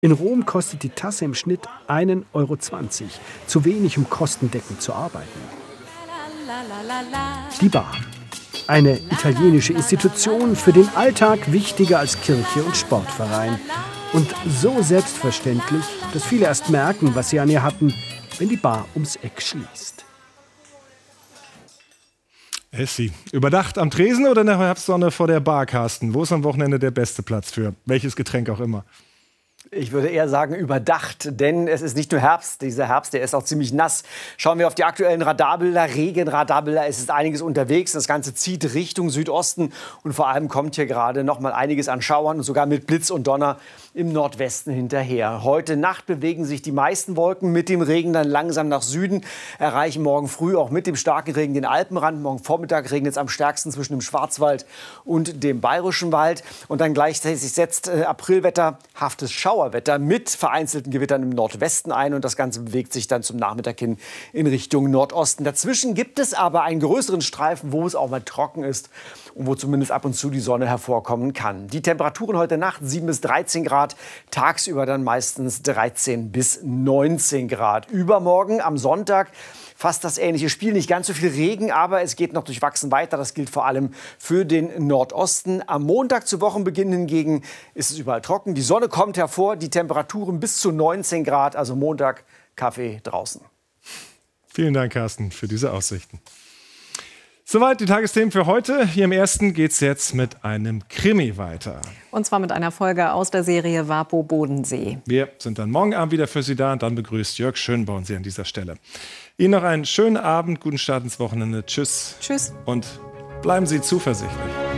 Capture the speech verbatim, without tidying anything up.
In Rom kostet die Tasse im Schnitt einen Euro zwanzig. Zu wenig, um kostendeckend zu arbeiten. Die Bar. Eine italienische Institution, für den Alltag wichtiger als Kirche und Sportverein. Und so selbstverständlich, dass viele erst merken, was sie an ihr hatten, wenn die Bar ums Eck schließt. Essi, überdacht am Tresen oder in der Herbstsonne vor der Bar, Carsten? Wo ist am Wochenende der beste Platz für welches Getränk auch immer? Ich würde eher sagen überdacht, denn es ist nicht nur Herbst. Dieser Herbst, der ist auch ziemlich nass. Schauen wir auf die aktuellen Radarbilder, Regenradarbilder. Es ist einiges unterwegs. Das Ganze zieht Richtung Südosten. Und vor allem kommt hier gerade noch mal einiges an Schauern und sogar mit Blitz und Donner im Nordwesten hinterher. Heute Nacht bewegen sich die meisten Wolken mit dem Regen dann langsam nach Süden, erreichen morgen früh auch mit dem starken Regen den Alpenrand. Morgen Vormittag regnet es am stärksten zwischen dem Schwarzwald und dem Bayerischen Wald. Und dann gleichzeitig setzt äh, Aprilwetterhaftes Schauer Wetter mit vereinzelten Gewittern im Nordwesten ein und das Ganze bewegt sich dann zum Nachmittag hin in Richtung Nordosten. Dazwischen gibt es aber einen größeren Streifen, wo es auch mal trocken ist und wo zumindest ab und zu die Sonne hervorkommen kann. Die Temperaturen heute Nacht sieben bis dreizehn Grad, tagsüber dann meistens dreizehn bis neunzehn Grad. Übermorgen am Sonntag fast das ähnliche Spiel, nicht ganz so viel Regen, aber es geht noch durchwachsen weiter. Das gilt vor allem für den Nordosten. Am Montag zu Wochenbeginn hingegen ist es überall trocken. Die Sonne kommt hervor, die Temperaturen bis zu neunzehn Grad, also Montag Kaffee draußen. Vielen Dank, Carsten, für diese Aussichten. Soweit die Tagesthemen für heute. Hier im Ersten geht es jetzt mit einem Krimi weiter. Und zwar mit einer Folge aus der Serie Vapo Bodensee. Wir sind dann morgen Abend wieder für Sie da und dann begrüßt Jörg Schönborn Sie an dieser Stelle. Ihnen noch einen schönen Abend, guten Start ins Wochenende. Tschüss. Tschüss. Und bleiben Sie zuversichtlich.